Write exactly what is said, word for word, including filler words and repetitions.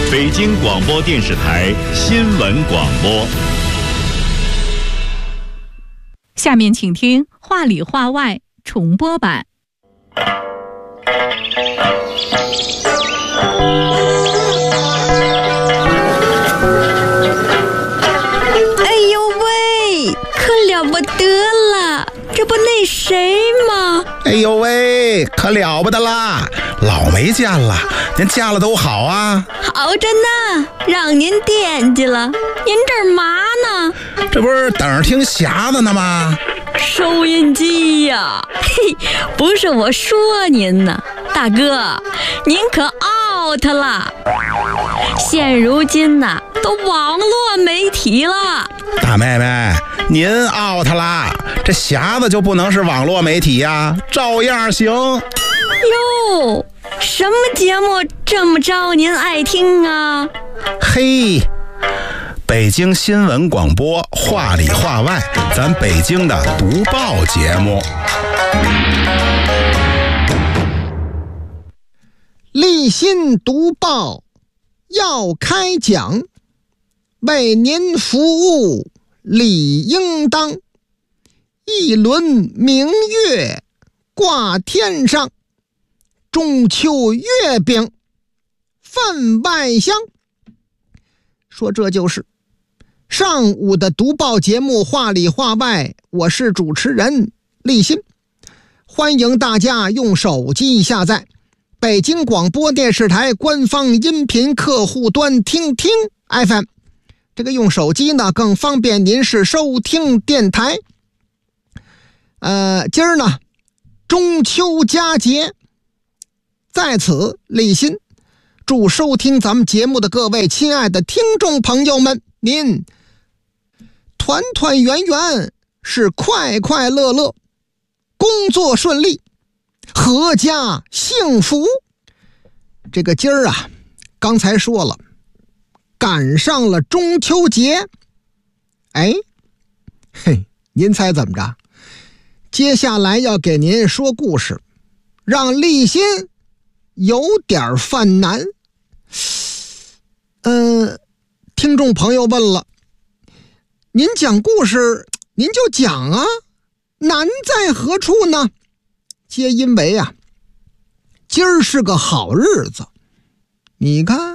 北京广播电视台新闻广播。 下面请听话里话外重播版。 哎呦喂，可了不得了，这不那谁吗？ 哎呦喂，可了不得啦，老没见了，您见了都好啊。 好着呢，让您惦记了。您这儿嘛呢？ 这不是等着听匣子呢吗？ 收音机呀，嘿，不是我说您呢，大哥，您可 out 了。现如今呐，都网络媒体了。 大妹妹，您 out 啦，这匣子就不能是网络媒体呀，照样行。 哟，什么节目这么招您爱听啊？ 嘿，北京新闻广播话里话外，咱北京的读报节目。 立新读报要开讲，为您服务理应当。一轮明月挂天上，中秋月饼分外香。说这就是上午的读报节目话里话外，我是主持人立新，欢迎大家用手机下载北京广播电视台官方音频客户端听听 F M， 这个用手机呢更方便您是收听电台。呃，今儿呢中秋佳节，在此立新祝收听咱们节目的各位亲爱的听众朋友们，您团团圆圆，是快快乐乐，工作顺利，阖家幸福。这个今儿啊，刚才说了，赶上了中秋节。哎，嘿，您猜怎么着？接下来要给您说故事，让立新有点犯难。嗯，听众朋友问了，您讲故事您就讲啊，难在何处呢？皆因为啊，今儿是个好日子。你看